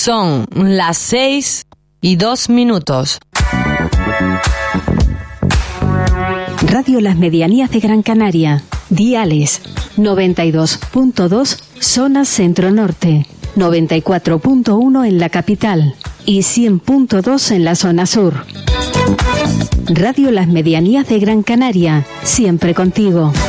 Son las 6:02. Radio Las Medianías de Gran Canaria. Diales 92.2 zona centro-norte, 94.1 en la capital y 100.2 en la zona sur. Radio Las Medianías de Gran Canaria, siempre contigo.